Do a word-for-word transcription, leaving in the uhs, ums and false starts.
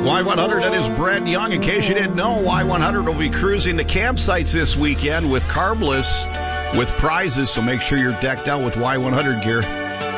Y one hundred, that is Brad Young. In case you didn't know, Y one hundred will be cruising the campsites this weekend with Carbless with prizes, so make sure you're decked out with Y one hundred gear.